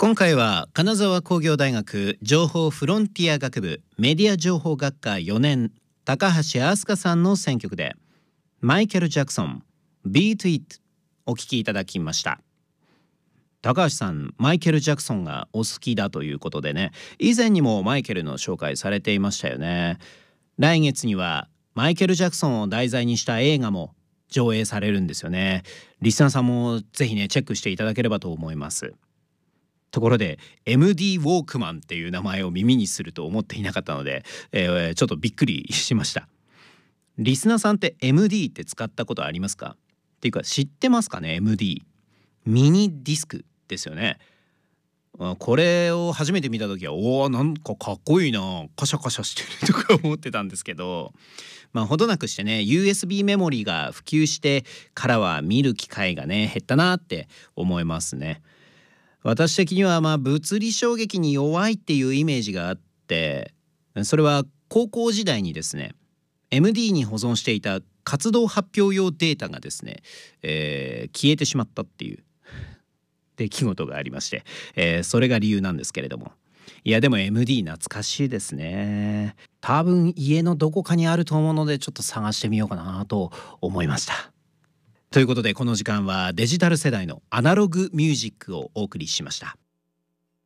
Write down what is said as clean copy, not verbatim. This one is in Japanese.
今回は金沢工業大学情報フロンティア学部メディア情報学科4年高橋飛鳥さんの選曲でマイケル・ジャクソン Beat It お聴きいただきました。高橋さん、マイケル・ジャクソンがお好きだということでね、以前にもマイケルの紹介されていましたよね。来月にはマイケル・ジャクソンを題材にした映画も上映されるんですよね。リスナーさんもぜひねチェックしていただければと思います。ところで MD ウォークマンっていう名前を耳にすると思っていなかったので、ちょっとびっくりしました。リスナーさんって MD って使ったことありますか？っていうか知ってますかね？ MD ミニディスクですよね。これを初めて見た時はなんかかっこいいな、カシャカシャしてるとか思ってたんですけど、ほどなくしてね USB メモリが普及してからは見る機会がね減ったなって思いますね。私的には物理衝撃に弱いっていうイメージがあって、それは高校時代にですね MD に保存していた活動発表用データがですね、消えてしまったっていう出来事がありまして、それが理由なんですけれども、いやでも MD 懐かしいですね。多分家のどこかにあると思うのでちょっと探してみようかなと思いました。ということでこの時間はデジタル世代のアナログミュージックをお送りしました。